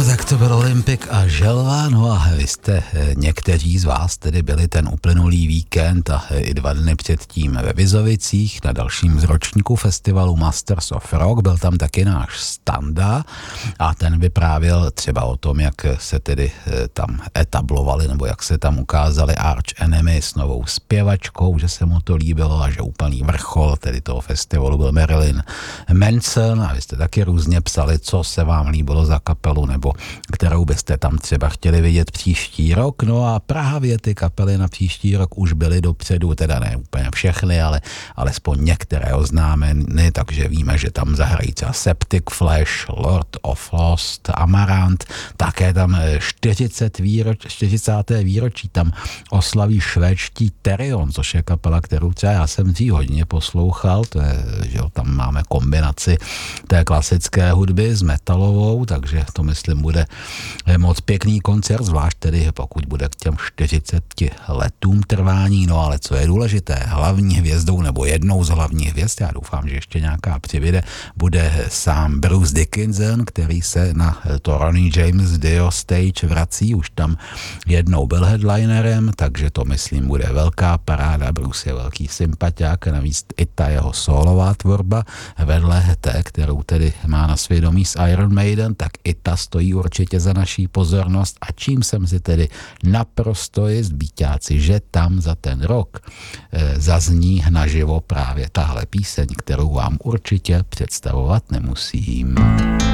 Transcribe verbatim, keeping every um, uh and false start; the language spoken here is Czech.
tak to byl Olympik a Želva, no a vy jste, někteří z vás tedy byli ten uplynulý víkend a i dva dny předtím ve Vizovicích na dalším z ročníku festivalu Masters of Rock, byl tam taky náš Standa a ten vyprávěl třeba o tom, jak se tedy tam etablovali nebo jak se tam ukázali Arch Enemy s novou zpěvačkou, že se mu to líbilo a že úplný vrchol tedy toho festivalu byl Marilyn Manson a vy jste taky různě psali, co se vám líbilo za kapelu nebo kterou byste tam třeba chtěli vidět příští rok. No a právě ty kapely na příští rok už byly dopředu, teda ne úplně všechny, ale alespoň některé oznámeny, takže víme, že tam zahrají třeba Septic Flesh, Lord of Lost, Amaranth, také tam čtyřicáté výročí, čtyřicáté výročí tam oslaví švédští Therion, což je kapela, kterou třeba já jsem dřív hodně poslouchal, to je, že tam máme kombinaci té klasické hudby s metalovou, takže to myslím bude moc pěkný koncert, zvlášť tedy pokud bude k těm čtyřiceti letům trvání, no ale co je důležité, hlavní hvězdou nebo jednou z hlavních hvězd, já doufám, že ještě nějaká přibyde, bude sám Bruce Dickinson, který se na to Ronnie James Dio Stage vrací, už tam jednou byl headlinerem, takže to myslím bude velká paráda, Bruce je velký sympatiák a navíc i ta jeho solová tvorba vedle té, kterou tedy má na svědomí s Iron Maiden, tak i ta stojí určitě za naší pozornost a čím jsem si tedy naprosto jist, býťáci, že tam za ten rok e, zazní naživo právě tahle píseň, kterou vám určitě představovat nemusím.